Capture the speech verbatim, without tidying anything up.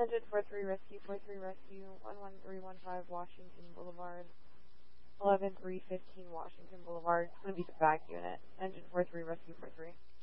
Engine four three Rescue, four three Rescue, one one three one five Washington Boulevard, eleven three fifteen Washington Boulevard. It's going to be the back unit. Engine four three Rescue four three.